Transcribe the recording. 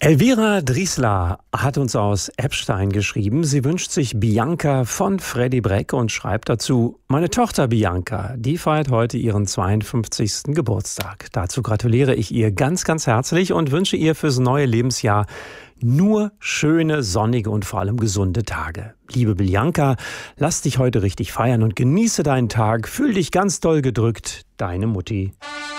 Elvira Driesler hat uns aus Eppstein geschrieben. Sie wünscht sich Bianca von Freddy Breck und schreibt dazu: Meine Tochter Bianca, die feiert heute ihren 52. Geburtstag. Dazu gratuliere ich ihr ganz, ganz herzlich und wünsche ihr fürs neue Lebensjahr nur schöne, sonnige und vor allem gesunde Tage. Liebe Bianca, lass dich heute richtig feiern und genieße deinen Tag. Fühl dich ganz doll gedrückt. Deine Mutti.